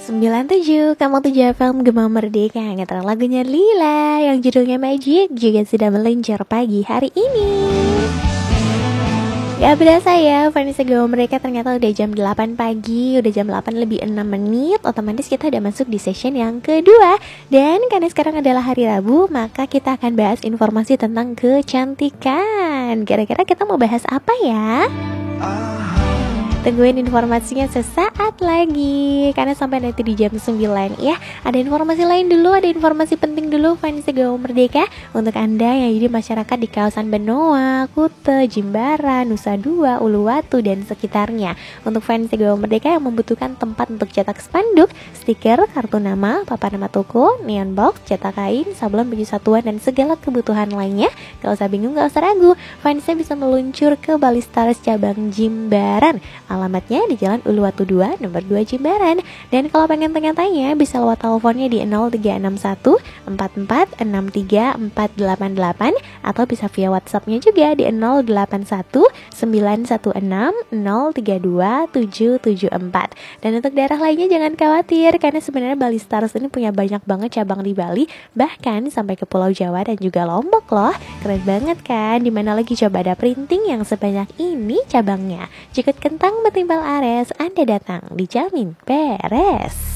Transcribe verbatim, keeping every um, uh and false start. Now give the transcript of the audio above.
sembilan tujuh, kamu tujuh F M Gema Merdeka. Ngetren lagunya Lila yang judulnya Magic juga sudah meluncur pagi hari ini. Gak berasa ya, Vanessa Gema Merdeka ternyata udah jam delapan pagi, udah jam delapan lebih enam menit. Otomatis kita udah masuk di session yang kedua. Dan karena sekarang adalah hari Rabu, maka kita akan bahas informasi tentang kecantikan. Kira-kira kita mau bahas apa ya? Tungguin informasinya sesaat lagi, karena sampai nanti di jam sembilan ya. Ada informasi lain dulu, ada informasi penting dulu Vanessa Gema Merdeka untuk Anda yang jadi masyarakat di kawasan Benoa, Kute, Jimbaran, Nusa Dua, Uluwatu dan sekitarnya. Untuk Vanessa Gema Merdeka yang membutuhkan tempat untuk cetak spanduk, stiker, kartu nama, papan nama toko, neon box, cetak kain, sablon baju satuan dan segala kebutuhan lainnya. Gak usah bingung, gak usah ragu, Vanessa bisa meluncur ke Bali Stars cabang Jimbaran. Alamatnya di Jalan Uluwatu dua, nomor dua Jimbaran. Dan kalau pengen tanya-tanya, bisa lewat teleponnya di nol tiga enam satu empat empat enam tiga empat delapan delapan atau bisa via WhatsAppnya juga di nol delapan satu sembilan satu enam nol tiga dua tujuh tujuh empat. Dan untuk daerah lainnya jangan khawatir, karena sebenarnya Bali Stars ini punya banyak banget cabang di Bali, bahkan sampai ke Pulau Jawa dan juga Lombok loh. Keren banget kan? Dimana lagi coba ada printing yang sebanyak ini cabangnya. Jikut kentang betimbal ares, Anda datang dijamin beres.